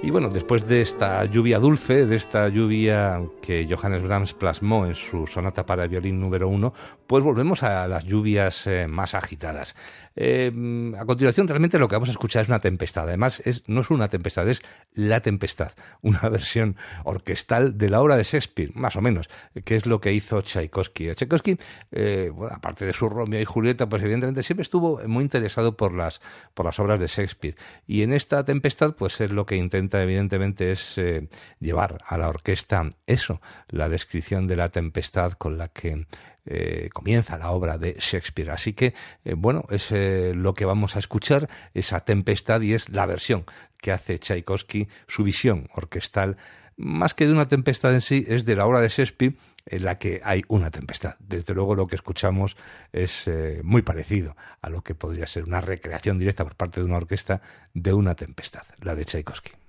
Y bueno, después de esta lluvia dulce, de esta lluvia que Johannes Brahms plasmó en su sonata para violín número 1, pues volvemos a las lluvias más agitadas. A continuación, realmente lo que vamos a escuchar es una tempestad. Además, no es una tempestad, es La Tempestad, una versión orquestal de la obra de Shakespeare, más o menos, que es lo que hizo Tchaikovsky. Tchaikovsky, bueno, aparte de su Romeo y Julieta, pues evidentemente siempre estuvo muy interesado por las obras de Shakespeare. Y en esta tempestad, pues es lo que intenta, evidentemente, es llevar a la orquesta eso, la descripción de la tempestad con la que comienza la obra de Shakespeare. Así que, bueno, es lo que vamos a escuchar, esa tempestad, y es la versión que hace Tchaikovsky, su visión orquestal, más que de una tempestad en sí, es de la obra de Shakespeare en la que hay una tempestad. Desde luego lo que escuchamos es muy parecido a lo que podría ser una recreación directa por parte de una orquesta de una tempestad, la de Tchaikovsky.